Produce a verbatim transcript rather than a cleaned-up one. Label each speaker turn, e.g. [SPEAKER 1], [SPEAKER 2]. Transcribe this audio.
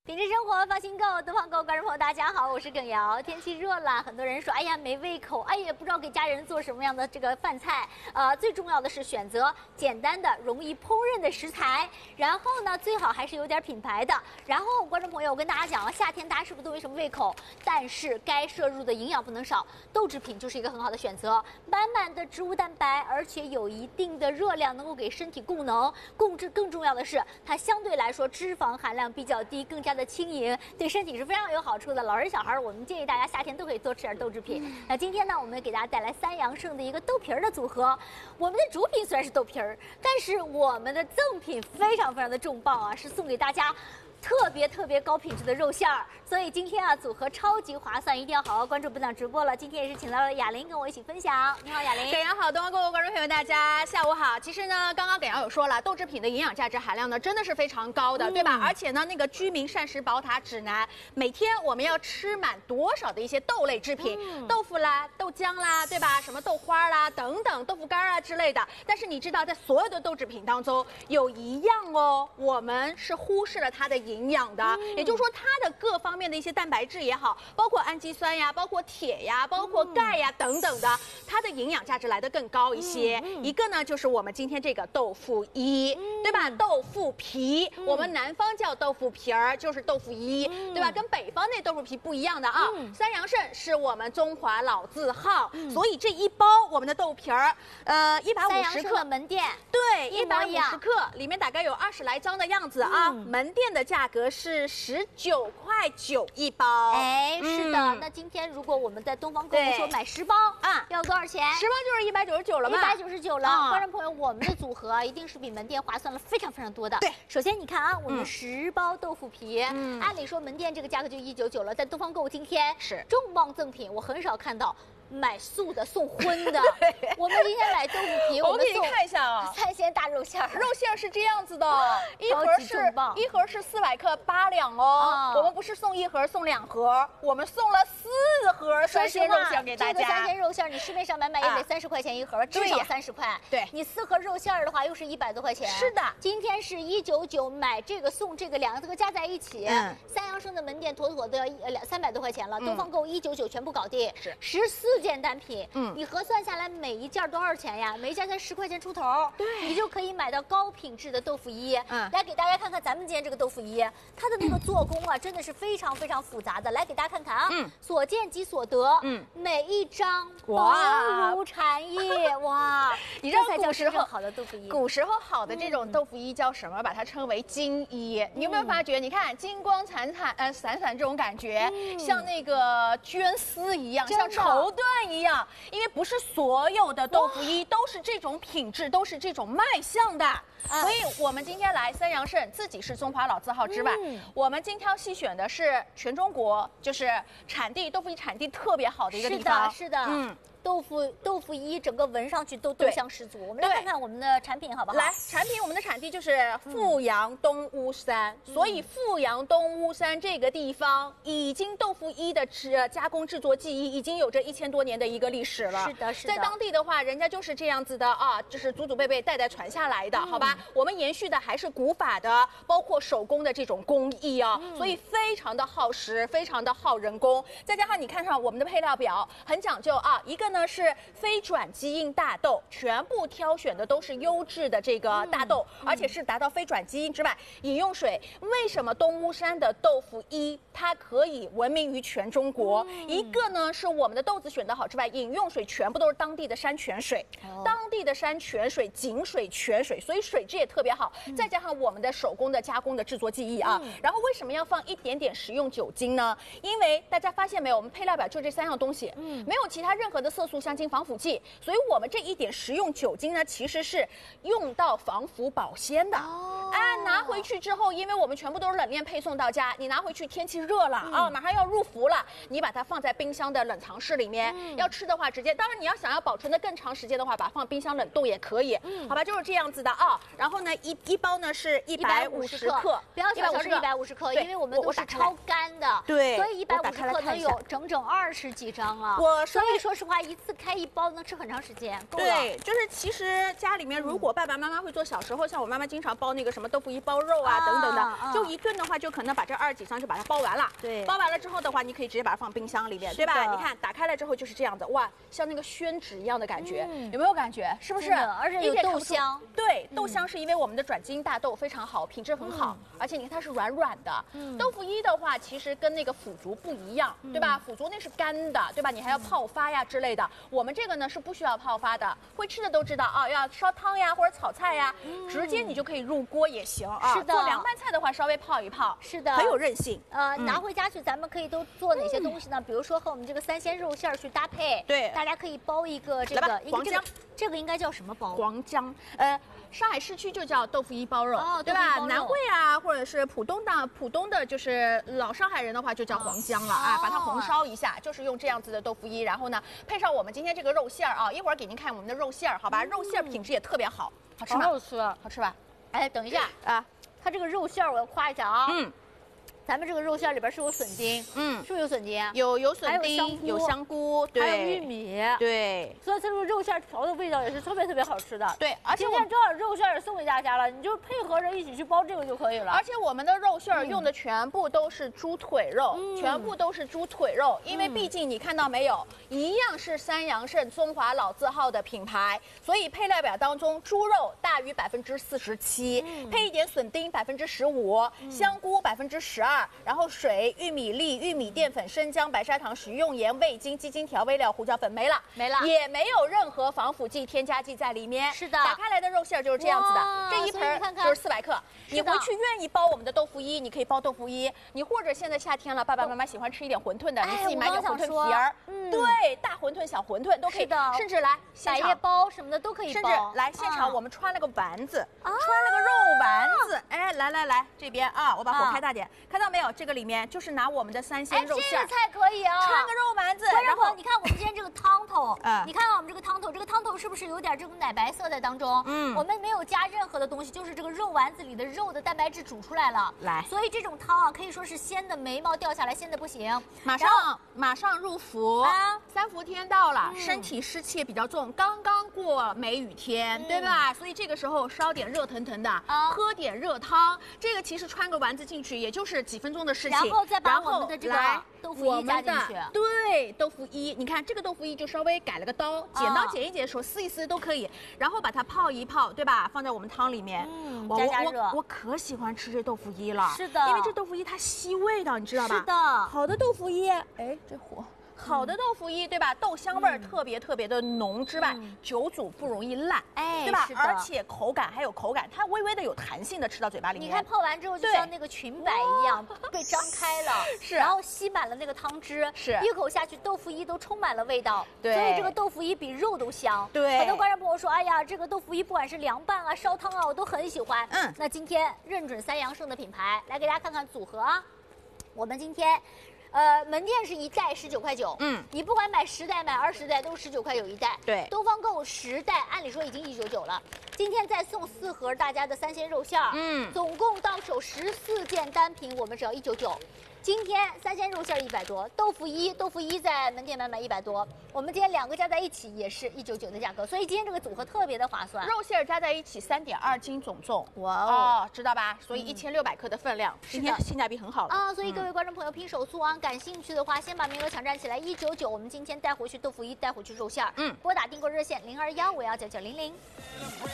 [SPEAKER 1] 品质生活，放心购，东方购观众朋友，大家好，我是耿瑶。天气热了，很多人说，哎呀没胃口，哎呀不知道给家人做什么样的这个饭菜。呃，最重要的是选择简单的、容易烹饪的食材，然后呢，最好还是有点品牌的。然后，观众朋友，我跟大家讲啊，夏天大家是不是都没什么胃口？但是该摄入的营养不能少，豆制品就是一个很好的选择，满满的植物蛋白，而且有一定的热量，能够给身体供能。供脂更重要的是，它相对来说脂肪含量比较低，更加的轻盈，对身体是非常有好处的。老人小孩，我们建议大家夏天都可以多吃点豆制品。嗯、那今天呢，我们给大家带来三阳盛的一个豆皮儿的组合。我们的主品虽然是豆皮儿，但是我们的赠品非常非常的重磅啊，是送给大家特别特别高品质的肉馅儿，所以今天啊组合超级划算，一定要好好关注本档直播了。今天也是请到了雅玲跟我一起分享。你好，雅玲。
[SPEAKER 2] 耿阳好，东方购物观众朋友大家下午好。其实呢，刚刚耿阳有说了，豆制品的营养价值含量呢真的是非常高的，嗯、对吧？而且呢，那个居民膳食宝塔指南，每天我们要吃满多少的一些豆类制品，嗯、豆腐啦、豆浆啦，对吧？什么豆花啦等等，豆腐干啊之类的。但是你知道，在所有的豆制品当中，有一样哦，我们是忽视了它的营养的。嗯、也就是说，它的各方面的一些蛋白质也好，包括氨基酸呀，包括铁呀，包括钙呀、嗯、等等的，它的营养价值来得更高一些。嗯嗯、一个呢，就是我们今天这个豆腐衣，嗯、对吧？豆腐皮，嗯、我们南方叫豆腐皮儿，就是豆腐衣，嗯、对吧？跟北方那豆腐皮不一样的啊。嗯、三阳盛是我们中华老字号，嗯、所以这一包我们的豆皮儿，呃，一百五十克
[SPEAKER 1] 门店，
[SPEAKER 2] 对，一百五十克，里面大概有二十来张的样子啊。嗯、门店的价格是。是十九块九一包，
[SPEAKER 1] 哎，是的。嗯、那今天如果我们在东方购物说买十包啊，要多少钱？
[SPEAKER 2] 十包就是一百九十九了嘛，
[SPEAKER 1] 一百九十九了。嗯、观众朋友，我们的组合啊，一定是比门店划算了非常非常多的。
[SPEAKER 2] 对，
[SPEAKER 1] 首先你看啊，我们十包豆腐皮，嗯、按理说门店这个价格就一九九了，在东方购物今天
[SPEAKER 2] 是
[SPEAKER 1] 重磅赠品，我很少看到。买素的送荤的，我们今天买豆腐皮，
[SPEAKER 2] 我们给你看一下啊，
[SPEAKER 1] 三鲜大肉馅儿，
[SPEAKER 2] 肉馅儿是这样子的，一盒是一盒是四百克八两哦，我们不是送一盒送两盒，我们送了四盒三鲜肉馅给大家。
[SPEAKER 1] 这个三鲜肉馅你市面上买买也得三十块钱一盒，至少三十块。
[SPEAKER 2] 对，
[SPEAKER 1] 你四盒肉馅的话又是一百多块钱。
[SPEAKER 2] 是的，
[SPEAKER 1] 今天是一九九买这个送这个，两个加在一起，三阳盛的门店妥妥的要两三百多块钱了，东方购物一九九全部搞定，
[SPEAKER 2] 是
[SPEAKER 1] 十四。件单品，嗯，你核算下来每一件多少钱呀？每一件才十块钱出头，
[SPEAKER 2] 对，
[SPEAKER 1] 你就可以买到高品质的豆腐衣。嗯，来给大家看看咱们今天这个豆腐衣，它的那个做工啊，真的是非常非常复杂的。来给大家看看啊，嗯，所见即所得，嗯，每一张薄如蝉翼，哇，
[SPEAKER 2] 你知道
[SPEAKER 1] 古时候好的豆腐衣，
[SPEAKER 2] 古时候好的这种豆腐衣叫什么？把它称为金衣。你有没有发觉？你看金光闪闪，呃，闪闪这种感觉，像那个绢丝一样，像绸缎一样，因为不是所有的豆腐衣都是这种品质，都是这种卖相的，啊、所以我们今天来三阳盛，自己是中华老字号之外，嗯、我们精挑细选的是全中国就是产地豆腐衣产地特别好的一个地方，
[SPEAKER 1] 是的，是的，嗯。豆腐豆腐衣整个闻上去都豆香十足。我们来看看我们的产品好不好？
[SPEAKER 2] 来，产品我们的产地就是富阳东乌山，嗯、所以富阳东乌山这个地方已经豆腐衣的制加工制作技艺已经有着一千多年的一个历史了。
[SPEAKER 1] 是的，是的。
[SPEAKER 2] 在当地的话，人家就是这样子的啊，就是祖祖辈辈代代传下来的，嗯、好吧？我们延续的还是古法的，包括手工的这种工艺啊，嗯、所以非常的耗时，非常的耗人工。再加上你看上我们的配料表，很讲究啊，一个呢。呢是非转基因大豆，全部挑选的都是优质的这个大豆，嗯、而且是达到非转基因之外，饮用水。为什么东乌山的豆腐衣它可以闻名于全中国？嗯、一个呢是我们的豆子选得好之外，饮用水全部都是当地的山泉水，哦、当地的山泉水、井水、泉水，所以水质也特别好。嗯、再加上我们的手工的加工的制作技艺啊，嗯、然后为什么要放一点点食用酒精呢？因为大家发现没有，我们配料表就这三样东西，嗯、没有其他任何的色素。香精、防腐剂，所以我们这一点食用酒精呢，其实是用到防腐保鲜的。哦，哎，拿回去之后，因为我们全部都是冷链配送到家，你拿回去天气热了、嗯、啊，马上要入伏了，你把它放在冰箱的冷藏室里面，嗯、要吃的话直接，当然你要想要保存的更长时间的话，把它放冰箱冷冻也可以，嗯、好吧，就是这样子的啊。然后呢，一一包呢是一百五十克，
[SPEAKER 1] 不要小瞧是一百五十克，因为我们都是超干的，
[SPEAKER 2] 对，
[SPEAKER 1] 所以一百五十克能有整整二十几张啊。
[SPEAKER 2] 我
[SPEAKER 1] 所以说实话，一一次开一包能吃很长时间，够了。
[SPEAKER 2] 对，就是其实家里面如果爸爸妈妈会做，小时候像我妈妈经常包那个什么豆腐衣包肉啊等等的，
[SPEAKER 1] 啊
[SPEAKER 2] 就一顿的话就可能把这二十几箱就把它包完了。
[SPEAKER 1] 对，
[SPEAKER 2] 包完了之后的话，你可以直接把它放冰箱里面，对吧？你看打开来之后就是这样子，哇，像那个宣纸一样的感觉，嗯、有没有感觉？是不是？
[SPEAKER 1] 而且有豆香。
[SPEAKER 2] 对，豆香是因为我们的转基因大豆非常好，品质很好，嗯、而且你看它是软软的。嗯、豆腐衣的话，其实跟那个腐竹不一样，对吧？腐竹那是干的，对吧？你还要泡发呀之类的。我们这个呢是不需要泡发的，会吃的都知道啊，要烧汤呀或者炒菜呀，嗯、直接你就可以入锅也行啊。
[SPEAKER 1] 是的，
[SPEAKER 2] 做凉拌菜的话稍微泡一泡，
[SPEAKER 1] 是的，
[SPEAKER 2] 很有韧性。
[SPEAKER 1] 呃，嗯、拿回家去，咱们可以都做哪些东西呢？嗯、比如说和我们这个三鲜肉馅去搭配，
[SPEAKER 2] 对，
[SPEAKER 1] 大家可以包一个这个
[SPEAKER 2] 黄姜，
[SPEAKER 1] 这个应该叫什么包？
[SPEAKER 2] 黄姜，呃。上海市区就叫豆腐衣包肉，哦、对吧？南汇啊，或者是浦东的，浦东的就是老上海人的话就叫黄姜了、哦、啊，把它红烧一下，就是用这样子的豆腐衣，然后呢配上我们今天这个肉馅儿啊，一会儿给您看我们的肉馅儿，好吧？嗯、肉馅儿品质也特别好，好吃吗？
[SPEAKER 1] 好吃，
[SPEAKER 2] 好吃吧？
[SPEAKER 1] 哎，等一下啊，它这个肉馅儿我要夸一下啊，嗯。咱们这个肉馅里边是有笋丁，嗯，是不是有笋丁？
[SPEAKER 2] 有有笋丁，有香菇，对，
[SPEAKER 1] 还有玉米，
[SPEAKER 2] 对，
[SPEAKER 1] 所以这个肉馅调的味道也是特别特别好吃的。
[SPEAKER 2] 对，而且
[SPEAKER 1] 今天正好肉馅也送给大家了，你就配合着一起去包这个就可以了。
[SPEAKER 2] 而且我们的肉馅用的全部都是猪腿肉，嗯、全部都是猪腿肉，因为毕竟你看到没有，一样是三阳盛中华老字号的品牌，所以配料表当中猪肉大于百分之四十七，配一点笋丁百分之十五，香菇百分之十二。然后水、玉米粒、玉米淀粉、生姜、白砂糖、食用盐、味精、鸡精调味料、胡椒粉没了，
[SPEAKER 1] 没了，
[SPEAKER 2] 也没有任何防腐剂、添加剂在里面。
[SPEAKER 1] 是的，
[SPEAKER 2] 打开来的肉馅就是这样子的，这一盆就是四百克。你回去愿意包我们的豆腐衣，你可以包豆腐衣。你或者现在夏天了，爸爸妈妈喜欢吃一点馄饨的，你自己买点馄饨皮儿，嗯，对，大馄饨、小馄饨都可以的，甚至来
[SPEAKER 1] 百叶包什么的都可以包，
[SPEAKER 2] 甚至来现场我们穿了个丸子，穿了个肉丸子，哎，来来来，这边啊，我把火开大点，看到没有？这个里面就是拿我们的三鲜肉馅，
[SPEAKER 1] 哎，这个菜可以啊，
[SPEAKER 2] 穿个肉丸子，
[SPEAKER 1] 然后你看我们今天这个汤头，嗯，你看看我们这个汤头，这个汤头是不是有点这种奶白色在当中？嗯，我们没有加任何的东西，就是这个肉丸子里的肉的蛋白质煮出来了，
[SPEAKER 2] 来，
[SPEAKER 1] 所以这种汤啊可以说是鲜的眉毛掉下来，鲜的不行。
[SPEAKER 2] 马上马上入伏啊，三伏天到了，嗯、身体湿气也比较重，刚刚过梅雨天，嗯、对吧？所以这个时候烧点热腾腾的，啊、喝点热汤，这个其实穿个丸子进去也就是几分钟的事情。
[SPEAKER 1] 然后再把我们的这个豆腐衣加进去，
[SPEAKER 2] 对，豆腐衣，你看这个豆腐衣就稍微改了个刀，剪刀剪一剪，手撕一撕都可以，然后把它泡一泡，对吧？放在我们汤里面，
[SPEAKER 1] 嗯，加加热。
[SPEAKER 2] 我我可喜欢吃这豆腐衣了，
[SPEAKER 1] 是的，
[SPEAKER 2] 因为这豆腐衣它吸味道，你知道吧？
[SPEAKER 1] 是的，
[SPEAKER 2] 好的豆腐衣，哎，这火。好的豆腐衣，对吧？豆香味儿特别特别的浓之外，嗯、久煮不容易烂，哎，对吧？而且口感还有口感，它微微的有弹性的吃到嘴巴里面。
[SPEAKER 1] 你看泡完之后就像那个裙摆一样被张开了，
[SPEAKER 2] 是，
[SPEAKER 1] 然后吸满了那个汤汁，
[SPEAKER 2] 是，
[SPEAKER 1] 一口下去豆腐衣都充满了味道，
[SPEAKER 2] 对，
[SPEAKER 1] 所以这个豆腐衣比肉都香。
[SPEAKER 2] 对，
[SPEAKER 1] 很多观众朋友说，哎呀，这个豆腐衣不管是凉拌啊、烧汤啊，我都很喜欢。嗯，那今天认准三阳盛的品牌，来给大家看看组合啊，我们今天。呃，门店是一袋十九块九，嗯，你不管买十袋买二十袋都十九块九一袋。
[SPEAKER 2] 对，
[SPEAKER 1] 东方购十袋，按理说已经一九九了，今天再送四盒大家的三鲜肉馅儿，嗯，总共到手十四件单品，我们只要一九九。今天三鲜肉馅一百多，豆腐衣豆腐衣在门店买买一百多，我们今天两个加在一起也是一九九的价格，所以今天这个组合特别的划算。
[SPEAKER 2] 肉馅加在一起三点二斤总重，哇哦，知道吧？所以一千六百克的分量，今天性价比很好了
[SPEAKER 1] 啊。所以各位观众朋友拼手速啊，感兴趣的话先把名额抢占起来，一九九，我们今天带回去豆腐衣，带回去肉馅儿，嗯，拨打订购热线零二幺五幺九九零零。